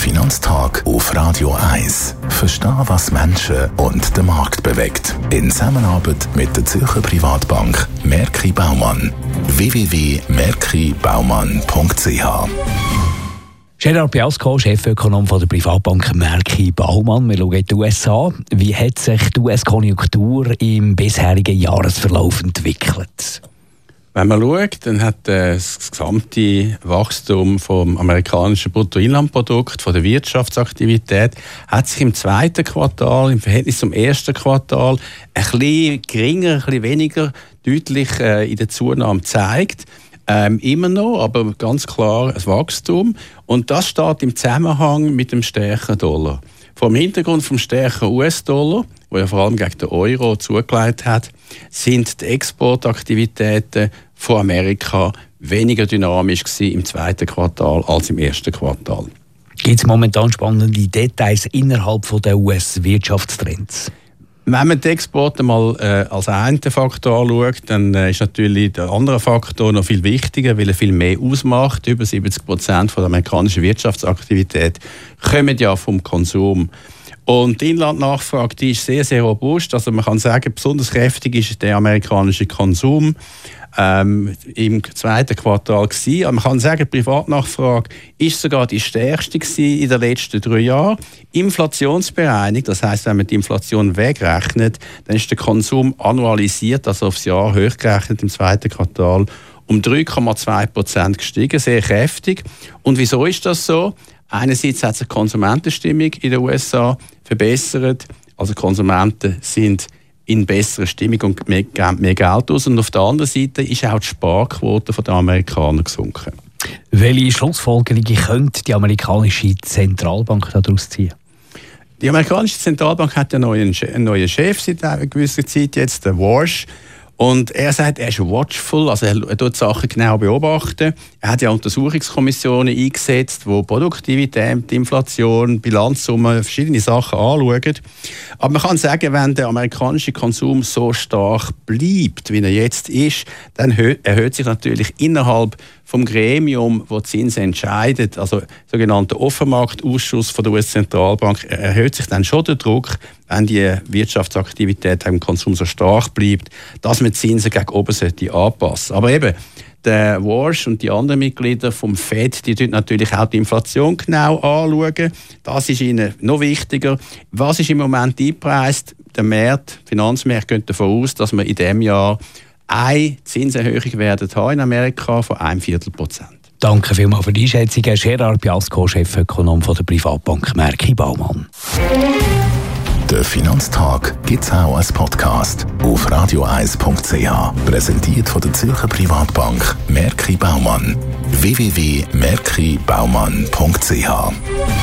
Finanztag auf Radio 1. Verstehen, was Menschen und den Markt bewegt. In Zusammenarbeit mit der Zürcher Privatbank Merki Baumann. www.merkibaumann.ch. Gerard Biasco, Chefökonom von der Privatbank Merki Baumann. Wir schauen in die USA. Wie hat sich die US-Konjunktur im bisherigen Jahresverlauf entwickelt? Wenn man schaut, dann hat das gesamte Wachstum vom amerikanischen Bruttoinlandprodukt, von der Wirtschaftsaktivität, hat sich im zweiten Quartal, im Verhältnis zum ersten Quartal, ein bisschen geringer, ein bisschen weniger deutlich in der Zunahme gezeigt. Immer noch, aber ganz klar ein Wachstum. Und das steht im Zusammenhang mit dem stärkeren Dollar. Vor dem Hintergrund vom stärkeren US-Dollar, der ja vor allem gegen den Euro zugelegt hat, sind die Exportaktivitäten von Amerika weniger dynamisch gewesen im zweiten Quartal als im ersten Quartal. Gibt es momentan spannende Details innerhalb der US-Wirtschaftstrends? Wenn man die Exporte mal als einen Faktor anschaut, dann ist natürlich der andere Faktor noch viel wichtiger, weil er viel mehr ausmacht. Über 70% der amerikanischen Wirtschaftsaktivität kommen ja vom Konsum. Und die Inlandnachfrage, die ist sehr, sehr robust. Also man kann sagen, besonders kräftig ist der amerikanische Konsum im zweiten Quartal gewesen. Aber man kann sagen, die Privatnachfrage ist sogar die stärkste gewesen in den letzten 3 Jahren. Inflationsbereinigt, das heisst, wenn man die Inflation wegrechnet, dann ist der Konsum annualisiert, also aufs Jahr hochgerechnet im zweiten Quartal, um 3,2% gestiegen, sehr kräftig. Und wieso ist das so? Einerseits hat sich die Konsumentenstimmung in den USA verbessert, also Konsumenten sind in besserer Stimmung und mehr Geld aus. Und auf der anderen Seite ist auch die Sparquote der Amerikaner gesunken. Welche Schlussfolgerungen könnte die amerikanische Zentralbank daraus ziehen? Die amerikanische Zentralbank hat einen neuen Chef seit einer gewissen Zeit, jetzt der Warsh. Und er sagt, er ist watchful, also er tut Sachen genau beobachten. Er hat ja Untersuchungskommissionen eingesetzt, die Produktivität, Inflation, Bilanzsumme, verschiedene Sachen anschauen. Aber man kann sagen, wenn der amerikanische Konsum so stark bleibt, wie er jetzt ist, dann erhöht sich natürlich innerhalb vom Gremium, das Zinsen entscheidet, also der sogenannte Offenmarktausschuss von der US-Zentralbank, erhöht sich dann schon der Druck, wenn die Wirtschaftsaktivität im Konsum so stark bleibt, dass man die Zinsen gegen oben anpassen sollte. Aber eben, der Warsh und die anderen Mitglieder vom FED, die natürlich auch die Inflation genau anschauen. Das ist ihnen noch wichtiger. Was ist im Moment eingepreist? Der Finanzmarkt geht davon aus, dass wir in diesem Jahr eine Zinserhöhung werden haben in Amerika von 0,25%. Danke vielmals für die Einschätzung, Gerard Biasco, Chefökonom von der Privatbank Merki Baumann. Der Finanztag gibt es auch als Podcast auf radio1.ch. Präsentiert von der Zürcher Privatbank Merki Baumann. www.merkibaumann.ch